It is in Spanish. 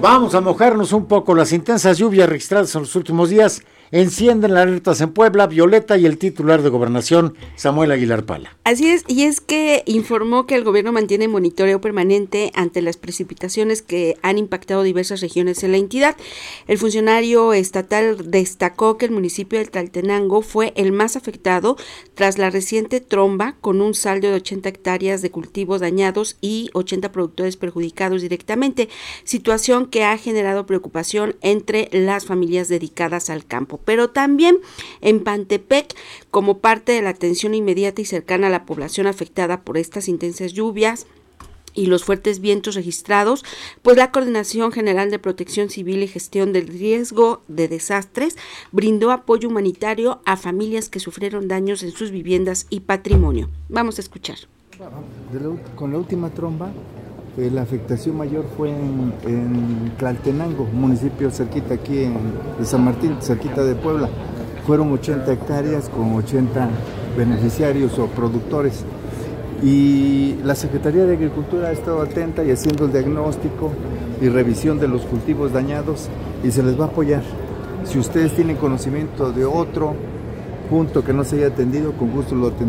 Vamos a mojarnos un poco. Las intensas lluvias registradas en los últimos días encienden las alertas en Puebla. Violeta y el titular de Gobernación, Samuel Aguilar Pala. Así es, y es que informó que el gobierno mantiene monitoreo permanente ante las precipitaciones que han impactado diversas regiones en la entidad. El funcionario estatal destacó que el municipio de Tlaltenango fue el más afectado tras la reciente tromba, con un saldo de 80 hectáreas de cultivos dañados y 80 productores perjudicados directamente, situación que ha generado preocupación entre las familias dedicadas al campo. Pero también en Pantepec, como parte de la atención inmediata y cercana a la población afectada por estas intensas lluvias y los fuertes vientos registrados, pues la Coordinación General de Protección Civil y Gestión del Riesgo de Desastres brindó apoyo humanitario a familias que sufrieron daños en sus viviendas y patrimonio. Vamos a escuchar. Con la última tromba, la afectación mayor fue en Tlaltenango, municipio cerquita aquí de San Martín, cerquita de Puebla. Fueron 80 hectáreas con 80 beneficiarios o productores. Y la Secretaría de Agricultura ha estado atenta y haciendo el diagnóstico y revisión de los cultivos dañados y se les va a apoyar. Si ustedes tienen conocimiento de otro punto que no se haya atendido, con gusto lo atendemos.